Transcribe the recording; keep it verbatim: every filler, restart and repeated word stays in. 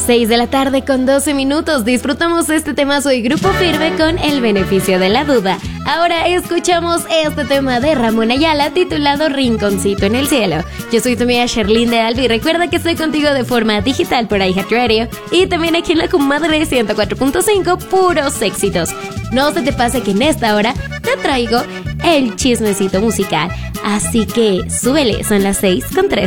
seis de la tarde con doce minutos. Disfrutamos este temazo y Grupo Firme con El Beneficio de la Duda. Ahora escuchamos este tema de Ramón Ayala titulado Rinconcito en el Cielo. Yo soy tu amiga Sherlyn de Alba y recuerda que estoy contigo de forma digital por iHeartRadio y también aquí en la Comadre ciento cuatro punto cinco, puros éxitos. No se te pase que en esta hora te traigo el chismecito musical. Así que súbele, son las seis con tres.